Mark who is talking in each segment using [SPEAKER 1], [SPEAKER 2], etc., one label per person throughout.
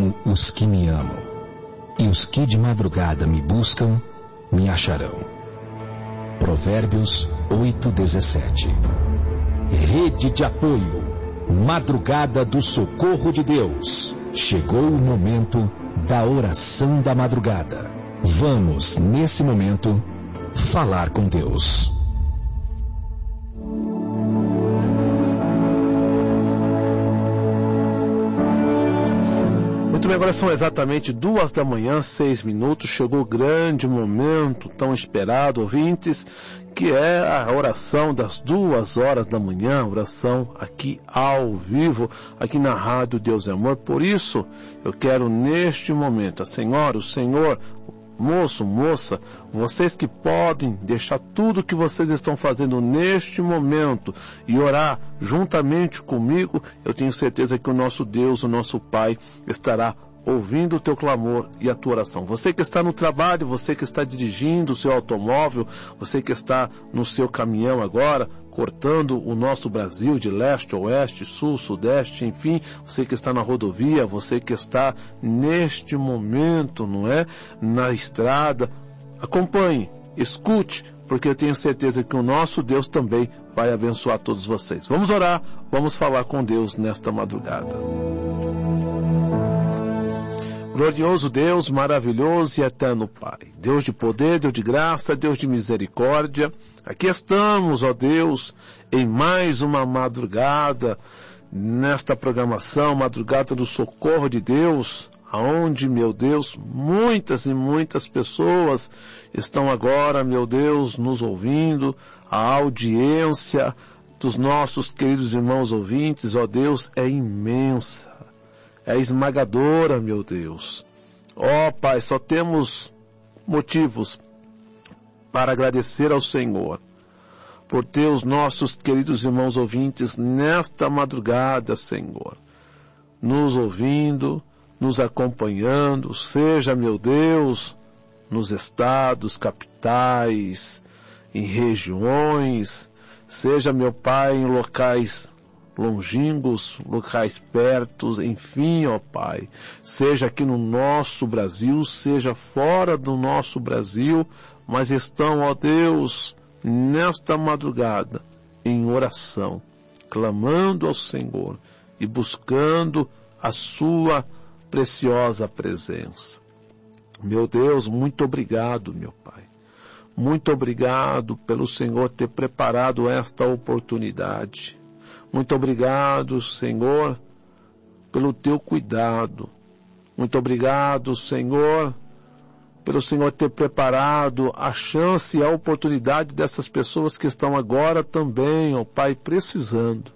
[SPEAKER 1] encontram os que me amam, e os que de madrugada me buscam, me acharão. Provérbios 8:17. Rede de apoio, madrugada do socorro de Deus. Chegou o momento da oração da madrugada. Vamos, nesse momento, falar com Deus.
[SPEAKER 2] Muito bem, agora são exatamente 2h, 6 minutos. Chegou o grande momento, tão esperado, ouvintes, que é a oração das 2h, oração aqui ao vivo, aqui na Rádio Deus é Amor. Por isso, eu quero neste momento, a senhora, o senhor, moço, moça, vocês que podem deixar tudo que vocês estão fazendo neste momento e orar juntamente comigo, eu tenho certeza que o nosso Deus, o nosso Pai, estará ouvindo o teu clamor e a tua oração. Você que está no trabalho, você que está dirigindo o seu automóvel, você que está no seu caminhão agora, cortando o nosso Brasil de leste a oeste, sul, sudeste, enfim, você que está na rodovia, você que está neste momento, não é? Na estrada, acompanhe, escute, porque eu tenho certeza que o nosso Deus também vai abençoar todos vocês. Vamos orar, vamos falar com Deus nesta madrugada. Glorioso Deus, maravilhoso e eterno Pai, Deus de poder, Deus de graça, Deus de misericórdia, aqui estamos, ó Deus, em mais uma madrugada, nesta programação, madrugada do socorro de Deus, aonde, meu Deus, muitas e muitas pessoas estão agora, meu Deus, nos ouvindo, a audiência dos nossos queridos irmãos ouvintes, ó Deus, é imensa. É esmagadora, meu Deus. Ó Pai, só temos motivos para agradecer ao Senhor por ter os nossos queridos irmãos ouvintes nesta madrugada, Senhor, nos ouvindo, nos acompanhando, seja, meu Deus, nos estados, capitais, em regiões, seja, meu Pai, em locais longínquos, locais pertos, enfim, ó Pai, seja aqui no nosso Brasil, seja fora do nosso Brasil, mas estão, ó Deus, nesta madrugada, em oração, clamando ao Senhor e buscando a sua preciosa presença. Meu Deus, muito obrigado, meu Pai. Muito obrigado pelo Senhor ter preparado esta oportunidade. Muito obrigado, Senhor, pelo teu cuidado. Muito obrigado, Senhor, pelo Senhor ter preparado a chance e a oportunidade dessas pessoas que estão agora também, ó Pai, precisando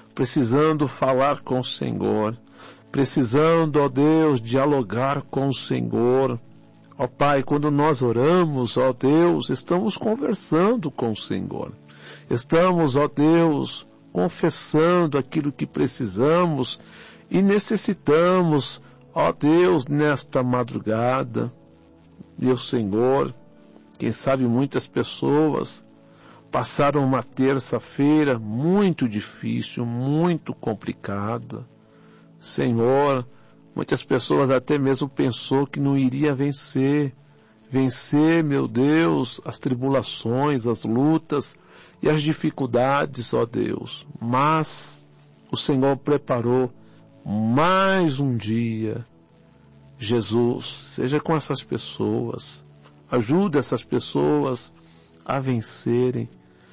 [SPEAKER 2] falar com o Senhor, precisando, ó Deus, dialogar com o Senhor. Ó Pai, quando nós oramos, ó Deus, estamos conversando com o Senhor. Estamos, ó Deus, confessando aquilo que precisamos e necessitamos, ó Deus, nesta madrugada. Meu Senhor, quem sabe muitas pessoas passaram uma terça-feira muito difícil, muito complicada. Senhor, muitas pessoas até mesmo pensou que não iria vencer, meu Deus, as tribulações, as lutas e as dificuldades, ó Deus. Mas o Senhor preparou mais um dia. Jesus, seja com essas pessoas, ajuda essas pessoas a vencerem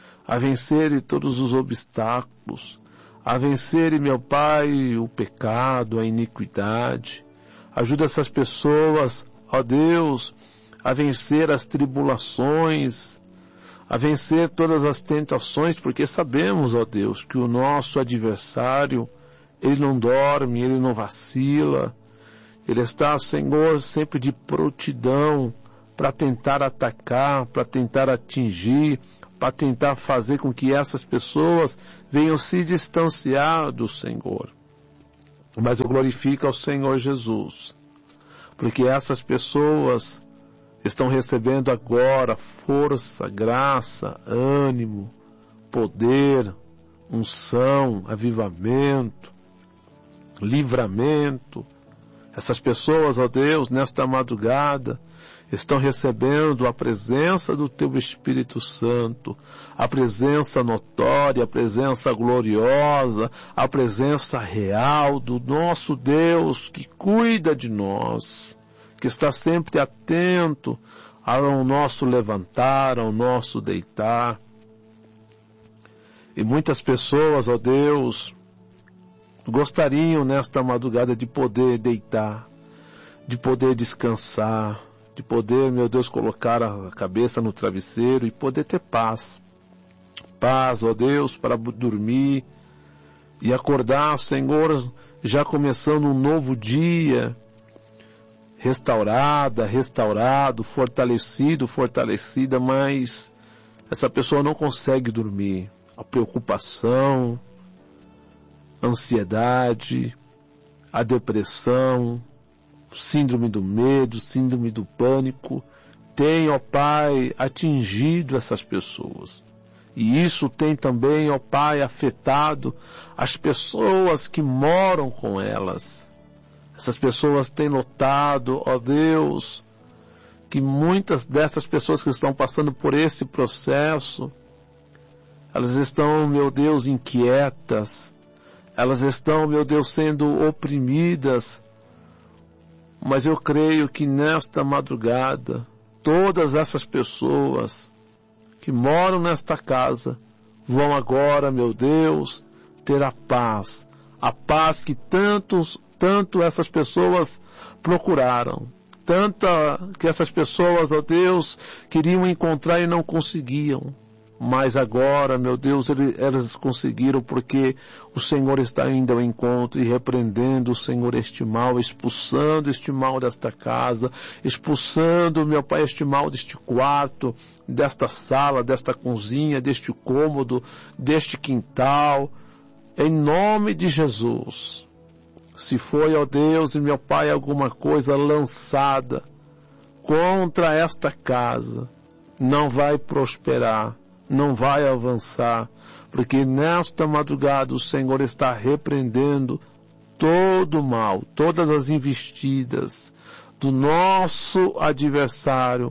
[SPEAKER 2] todos os obstáculos, a vencerem, meu Pai, o pecado, a iniquidade. Ajuda essas pessoas, ó Deus, a vencer as tribulações, a vencer todas as tentações, porque sabemos, ó Deus, que o nosso adversário, ele não dorme, ele não vacila, ele está, Senhor, sempre de prontidão para tentar atacar, para tentar atingir, para tentar fazer com que essas pessoas venham se distanciar do Senhor. Mas eu glorifico ao Senhor Jesus, porque essas pessoas estão recebendo agora força, graça, ânimo, poder, unção, avivamento, livramento. Essas pessoas, ó Deus, nesta madrugada, estão recebendo a presença do Teu Espírito Santo, a presença notória, a presença gloriosa, a presença real do nosso Deus que cuida de nós, que está sempre atento ao nosso levantar, ao nosso deitar. E muitas pessoas, ó Deus, gostariam nesta madrugada de poder deitar, de poder descansar, de poder, meu Deus, colocar a cabeça no travesseiro e poder ter paz. Paz, ó Deus, para dormir e acordar, Senhor, já começando um novo dia, restaurado, fortalecida, mas essa pessoa não consegue dormir. A preocupação, a ansiedade, a depressão, síndrome do medo, síndrome do pânico, tem, ó Pai, atingido essas pessoas. E isso tem também, ó Pai, afetado as pessoas que moram com elas. Essas pessoas têm notado, ó Deus, que muitas dessas pessoas que estão passando por esse processo, elas estão, meu Deus, inquietas, elas estão, meu Deus, sendo oprimidas. Mas eu creio que nesta madrugada, todas essas pessoas que moram nesta casa vão agora, meu Deus, ter a paz que tanto essas pessoas procuraram, que essas pessoas, ó Deus, queriam encontrar e não conseguiam. Mas agora, meu Deus, elas conseguiram porque o Senhor está indo ao encontro e repreendendo, Senhor, este mal, expulsando este mal desta casa, expulsando, meu Pai, este mal deste quarto, desta sala, desta cozinha, deste cômodo, deste quintal, em nome de Jesus. Se foi, ó Deus e meu Pai, alguma coisa lançada contra esta casa, não vai prosperar, não vai avançar, porque nesta madrugada o Senhor está repreendendo todo o mal, todas as investidas do nosso adversário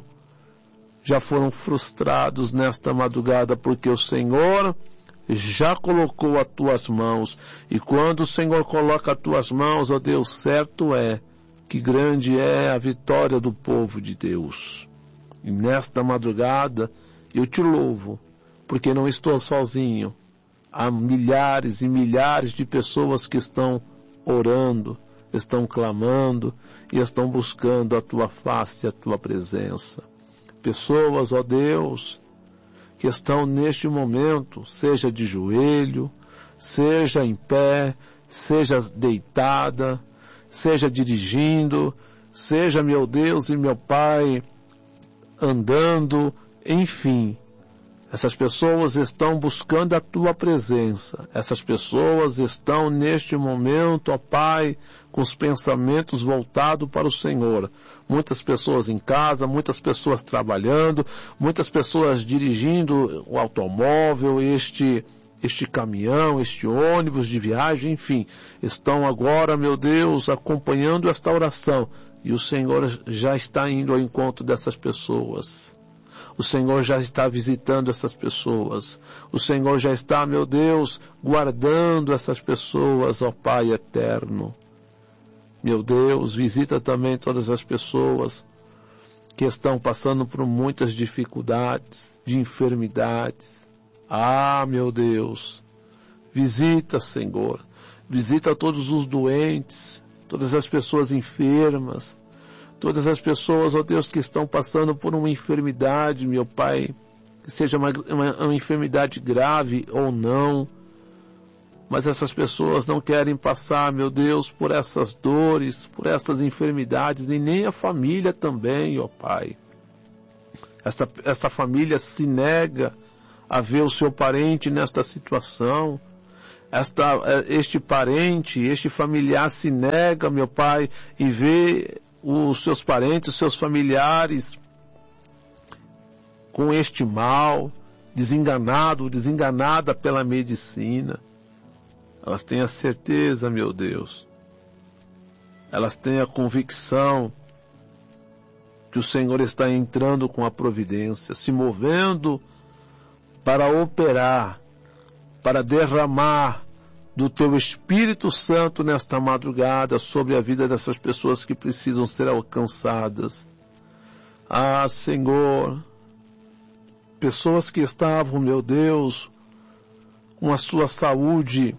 [SPEAKER 2] já foram frustrados nesta madrugada, porque o Senhor já colocou as tuas mãos, e quando o Senhor coloca as tuas mãos, ó Deus, certo é que grande é a vitória do povo de Deus. E nesta madrugada eu te louvo, porque não estou sozinho. Há milhares e milhares de pessoas que estão orando, estão clamando e estão buscando a tua face e a tua presença. Pessoas, ó Deus, que estão neste momento, seja de joelho, seja em pé, seja deitada, seja dirigindo, seja, meu Deus e meu Pai, andando, enfim. Essas pessoas estão buscando a tua presença. Essas pessoas estão neste momento, ó Pai, com os pensamentos voltados para o Senhor. Muitas pessoas em casa, muitas pessoas trabalhando, muitas pessoas dirigindo o automóvel, este caminhão, este ônibus de viagem, enfim, estão agora, meu Deus, acompanhando esta oração. E o Senhor já está indo ao encontro dessas pessoas. O Senhor já está visitando essas pessoas. O Senhor já está, meu Deus, guardando essas pessoas, ó Pai eterno. Meu Deus, visita também todas as pessoas que estão passando por muitas dificuldades, de enfermidades. Ah, meu Deus, visita, Senhor. Visita todos os doentes, todas as pessoas enfermas, todas as pessoas, ó Deus, que estão passando por uma enfermidade, meu Pai, que seja uma enfermidade grave ou não, mas essas pessoas não querem passar, meu Deus, por essas dores, por essas enfermidades, e nem a família também, ó Pai. Esta família se nega a ver o seu parente nesta situação. Este parente, este familiar se nega, meu Pai, e vê os seus parentes, os seus familiares com este mal, desenganada pela medicina. Elas têm a certeza, meu Deus, elas têm a convicção que o Senhor está entrando com a providência, se movendo para operar, para derramar do Teu Espírito Santo nesta madrugada sobre a vida dessas pessoas que precisam ser alcançadas. Ah, Senhor, pessoas que estavam, meu Deus, com a sua saúde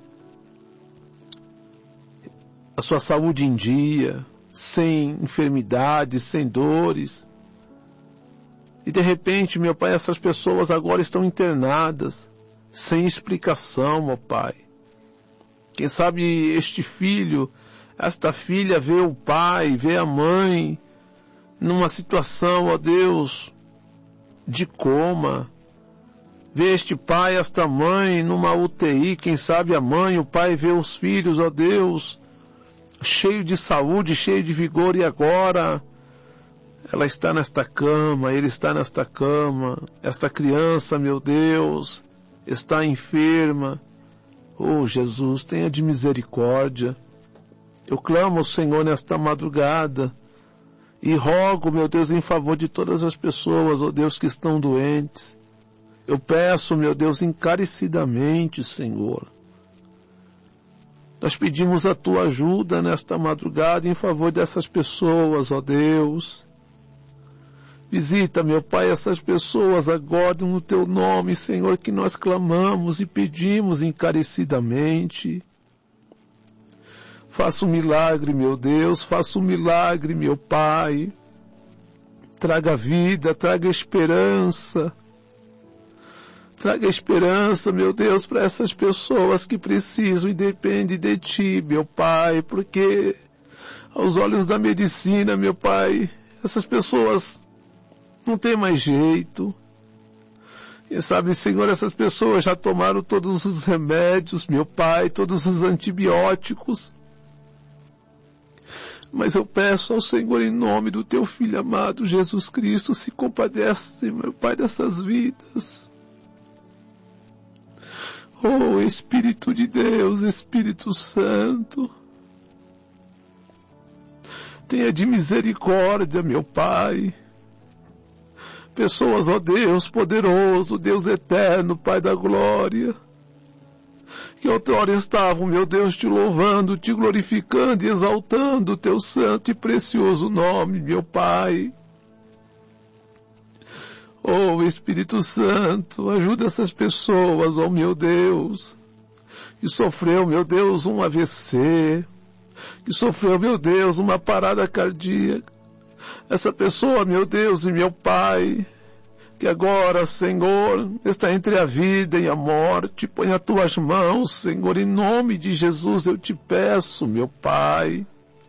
[SPEAKER 2] em dia, sem enfermidades, sem dores. E de repente, meu Pai, essas pessoas agora estão internadas, sem explicação, meu Pai. Quem sabe este filho, esta filha vê o pai, vê a mãe, numa situação, ó Deus, de coma. Vê este pai, esta mãe, numa UTI, quem sabe a mãe, o pai vê os filhos, ó Deus, cheio de saúde, cheio de vigor, e agora ela está nesta cama, ele está nesta cama, esta criança, meu Deus, está enferma. Oh, Jesus, tenha de misericórdia. Eu clamo ao Senhor nesta madrugada e rogo, meu Deus, em favor de todas as pessoas, oh Deus, que estão doentes. Eu peço, meu Deus, encarecidamente, Senhor. Nós pedimos a Tua ajuda nesta madrugada em favor dessas pessoas, ó Deus. Visita, meu Pai, essas pessoas agora no Teu nome, Senhor, que nós clamamos e pedimos encarecidamente. Faça um milagre, meu Deus, faça um milagre, meu Pai. Traga vida, traga esperança. Traga esperança, meu Deus, para essas pessoas que precisam e dependem de Ti, meu Pai, porque aos olhos da medicina, meu Pai, essas pessoas não tem mais jeito. E sabe, Senhor, essas pessoas já tomaram todos os remédios, meu Pai, todos os antibióticos. Mas eu peço ao Senhor, em nome do Teu Filho amado, Jesus Cristo, se compadece, meu Pai, dessas vidas. Oh, Espírito de Deus, Espírito Santo, tenha de misericórdia, meu Pai. Pessoas, ó Deus poderoso, Deus eterno, Pai da glória, que outrora estavam, meu Deus, Te louvando, Te glorificando e exaltando o Teu santo e precioso nome, meu Pai. Oh, Espírito Santo, ajuda essas pessoas, oh meu Deus, que sofreu, meu Deus, um AVC, que sofreu, meu Deus, uma parada cardíaca. Essa pessoa, meu Deus e meu Pai, que agora, Senhor, está entre a vida e a morte, põe as Tuas mãos, Senhor, em nome de Jesus eu Te peço, meu Pai.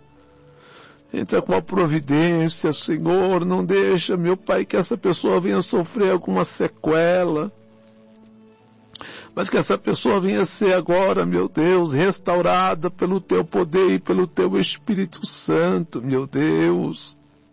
[SPEAKER 2] Entra com a providência, Senhor, não deixa, meu Pai, que essa pessoa venha sofrer alguma sequela, mas que essa pessoa venha ser agora, meu Deus, restaurada pelo Teu poder e pelo Teu Espírito Santo, meu Deus.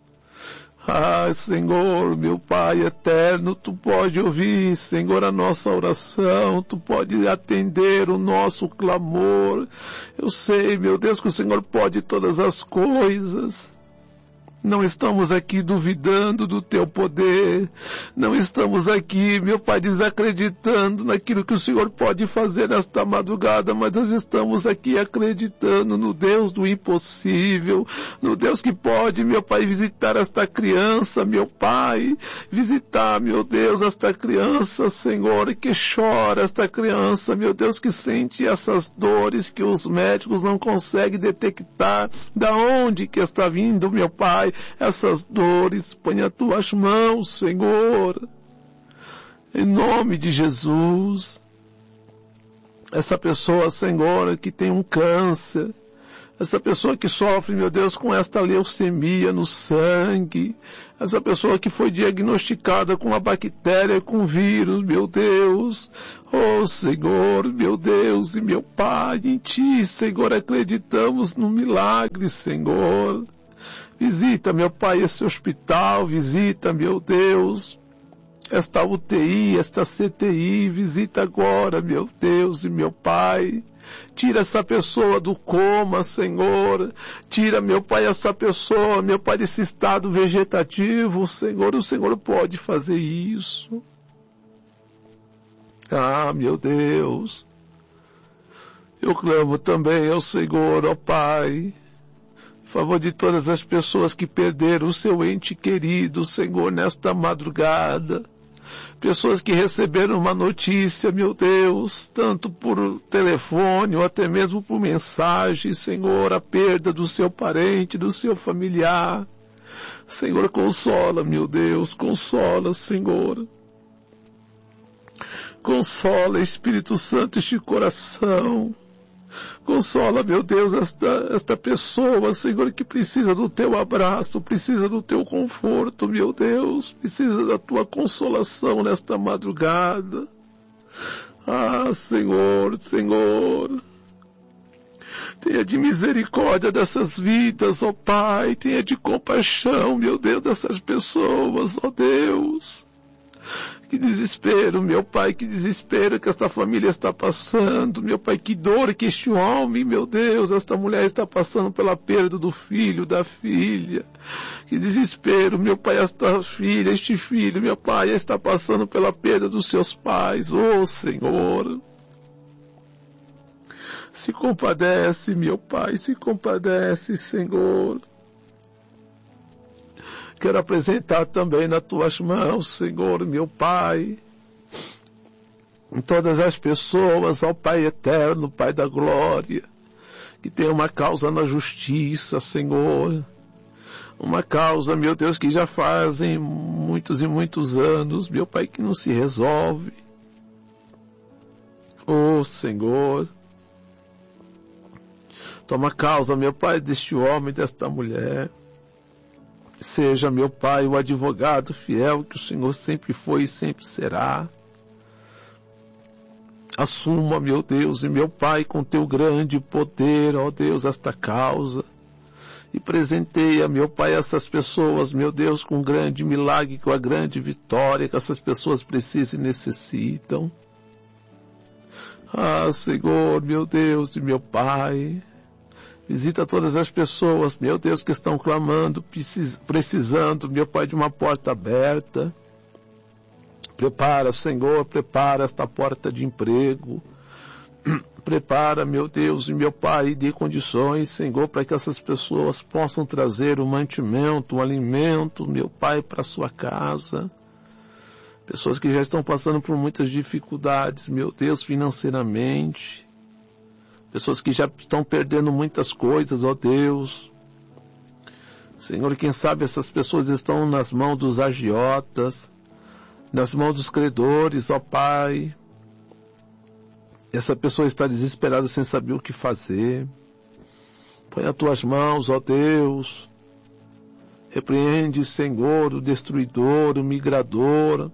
[SPEAKER 2] Ah, Senhor, meu Pai eterno, Tu pode ouvir, Senhor, a nossa oração, Tu pode atender o nosso clamor. Eu sei, meu Deus, que o Senhor pode todas as coisas. Não estamos aqui duvidando do Teu poder. Não estamos aqui, meu Pai, desacreditando naquilo que o Senhor pode fazer nesta madrugada, mas nós estamos aqui acreditando no Deus do impossível, no Deus que pode, meu Pai, visitar esta criança, meu Pai, visitar, meu Deus, esta criança, Senhor, que chora, esta criança, meu Deus, que sente essas dores que os médicos não conseguem detectar, da onde que está vindo, meu Pai, essas dores. Põe as Tuas mãos, Senhor, em nome de Jesus. Essa pessoa, Senhor, que tem um câncer, essa pessoa que sofre, meu Deus, com esta leucemia no sangue, essa pessoa que foi diagnosticada com uma bactéria, com vírus, meu Deus, oh Senhor, meu Deus e meu Pai, em Ti, Senhor, acreditamos no milagre, Senhor. Visita, meu Pai, esse hospital, visita, meu Deus, esta UTI, esta CTI, visita agora, meu Deus e meu Pai. Tira essa pessoa do coma, Senhor. Tira, meu Pai, essa pessoa, meu Pai, desse estado vegetativo, Senhor. O Senhor pode fazer isso. Ah, meu Deus. Eu clamo também ao Senhor, ó Pai, em favor de todas as pessoas que perderam o seu ente querido, Senhor, nesta madrugada. Pessoas que receberam uma notícia, meu Deus, tanto por telefone ou até mesmo por mensagem, Senhor, a perda do seu parente, do seu familiar. Senhor, consola, meu Deus, consola, Senhor. Consola, Espírito Santo, este coração. Consola, meu Deus, esta pessoa, Senhor, que precisa do teu abraço, precisa do teu conforto, meu Deus, precisa da tua consolação nesta madrugada. Ah, Senhor, Senhor, tenha de misericórdia dessas vidas, ó Pai, tenha de compaixão, meu Deus, dessas pessoas, ó Deus. Que desespero, meu Pai, que desespero que esta família está passando, meu Pai, que dor que este homem, meu Deus, esta mulher está passando pela perda do filho, da filha. Que desespero, meu Pai, esta filha, este filho, meu Pai, está passando pela perda dos seus pais, oh Senhor. Se compadece, meu Pai, se compadece, Senhor. Quero apresentar também nas tuas mãos, Senhor, meu Pai, em todas as pessoas, ó Pai eterno, Pai da glória, que tem uma causa na justiça, Senhor, uma causa, meu Deus, que já fazem muitos e muitos anos, meu Pai, que não se resolve. Oh, Senhor, toma causa, meu Pai, deste homem, desta mulher. Seja, meu Pai, o advogado fiel que o Senhor sempre foi e sempre será. Assuma, meu Deus e meu Pai, com teu grande poder, ó Deus, esta causa. E presenteia, meu Pai, essas pessoas, meu Deus, com um grande milagre, com a grande vitória que essas pessoas precisam e necessitam. Ah, Senhor, meu Deus e meu Pai, visita todas as pessoas, meu Deus, que estão clamando, precisando, meu Pai, de uma porta aberta. Prepara, Senhor, prepara esta porta de emprego. Prepara, meu Deus e meu Pai, dê condições, Senhor, para que essas pessoas possam trazer um mantimento, um alimento, meu Pai, para a sua casa. Pessoas que já estão passando por muitas dificuldades, meu Deus, financeiramente. Pessoas que já estão perdendo muitas coisas, ó Deus. Senhor, quem sabe essas pessoas estão nas mãos dos agiotas, nas mãos dos credores, ó Pai. Essa pessoa está desesperada sem saber o que fazer. Põe nas tuas mãos, ó Deus. Repreende, Senhor, o destruidor, o migrador.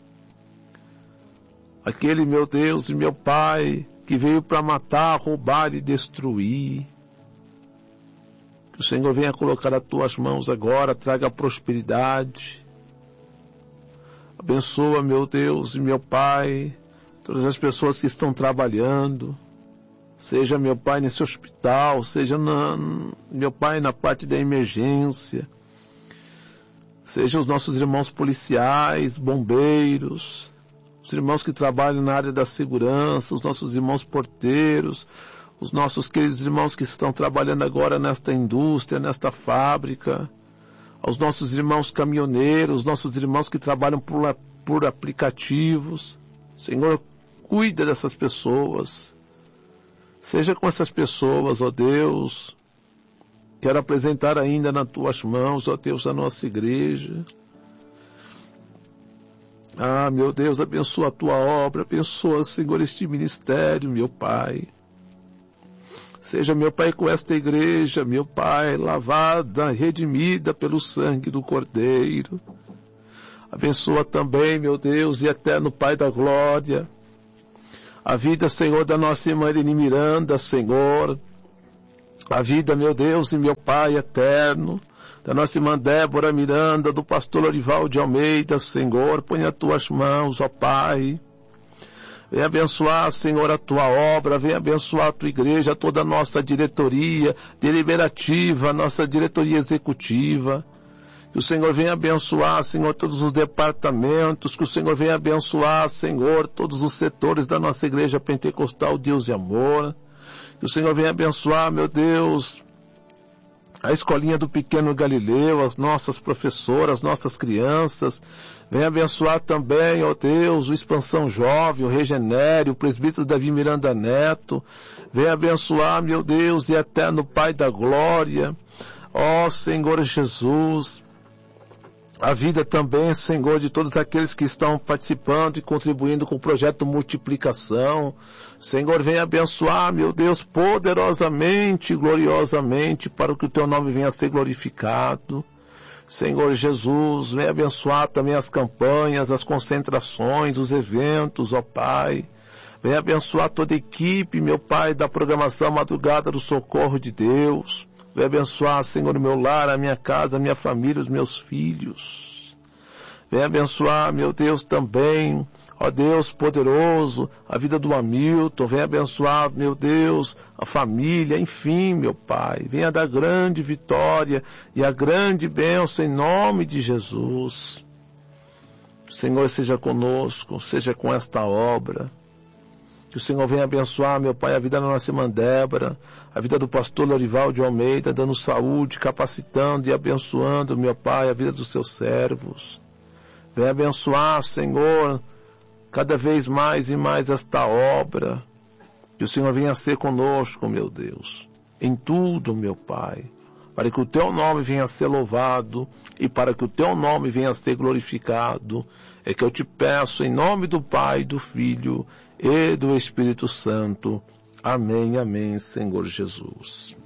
[SPEAKER 2] Aquele, meu Deus e meu Pai, que veio para matar, roubar e destruir. Que o Senhor venha colocar as tuas mãos agora, traga prosperidade. Abençoa, meu Deus e meu Pai, todas as pessoas que estão trabalhando. Seja, meu Pai, nesse hospital, seja, meu Pai, na parte da emergência. Seja os nossos irmãos policiais, bombeiros, os irmãos que trabalham na área da segurança, os nossos irmãos porteiros, os nossos queridos irmãos que estão trabalhando agora nesta indústria, nesta fábrica, aos nossos irmãos caminhoneiros, nossos irmãos que trabalham por aplicativos. Senhor, cuida dessas pessoas. Seja com essas pessoas, ó Deus. Quero apresentar ainda nas tuas mãos, ó Deus, a nossa igreja. Ah, meu Deus, abençoa a tua obra, abençoa, Senhor, este ministério, meu Pai. Seja, meu Pai, com esta igreja, meu Pai, lavada, redimida pelo sangue do Cordeiro. Abençoa também, meu Deus e eterno Pai da glória, a vida, Senhor, da nossa irmã Irene Miranda, Senhor. a vida, meu Deus e meu Pai eterno, da nossa irmã Débora Miranda, do pastor Lorival de Almeida, Senhor, põe as tuas mãos, ó Pai. Vem abençoar, Senhor, a tua obra, vem abençoar a tua igreja, toda a nossa diretoria deliberativa, a nossa diretoria executiva. Que o Senhor venha abençoar, Senhor, todos os departamentos, que o Senhor venha abençoar, Senhor, todos os setores da nossa igreja pentecostal, Deus de amor. Que o Senhor venha abençoar, meu Deus, a escolinha do Pequeno Galileu, as nossas professoras, nossas crianças. Venha abençoar também, ó Deus, o Expansão Jovem, o Regenere, o presbítero Davi Miranda Neto. Venha abençoar, meu Deus, e eterno Pai da glória, ó Senhor Jesus, a vida também, Senhor, de todos aqueles que estão participando e contribuindo com o projeto Multiplicação. Senhor, venha abençoar, meu Deus, poderosamente, gloriosamente, para que o teu nome venha a ser glorificado. Senhor Jesus, venha abençoar também as campanhas, as concentrações, os eventos, ó Pai. Venha abençoar toda a equipe, meu Pai, da programação Madrugada do Socorro de Deus. Venha abençoar, Senhor, o meu lar, a minha casa, a minha família, os meus filhos. Venha abençoar, meu Deus, também, ó Deus poderoso, a vida do Hamilton. Venha abençoar, meu Deus, a família, enfim, meu Pai. Venha dar grande vitória e a grande bênção em nome de Jesus. Senhor, seja conosco, seja com esta obra. Que o Senhor venha abençoar, meu Pai, a vida da nossa irmã Débora, a vida do pastor Lorival de Almeida, dando saúde, capacitando e abençoando, meu Pai, a vida dos seus servos. Venha abençoar, Senhor, cada vez mais e mais esta obra. Que o Senhor venha ser conosco, meu Deus, em tudo, meu Pai, para que o teu nome venha a ser louvado e para que o teu nome venha a ser glorificado. É que eu te peço em nome do Pai, do Filho e do Espírito Santo. Amém, amém, Senhor Jesus.